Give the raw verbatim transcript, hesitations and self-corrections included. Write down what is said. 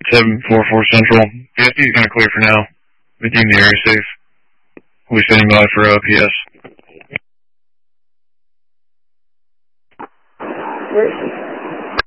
seven four four Central. P S D is going to clear for now. We deem the area safe. We'll be standing by for uh, P S. Where?